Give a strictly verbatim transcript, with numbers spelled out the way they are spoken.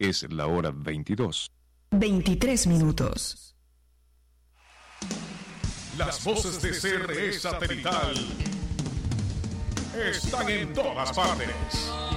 Es la hora veintidós. veintitrés minutos. Las voces de C R E Satelital están en todas partes.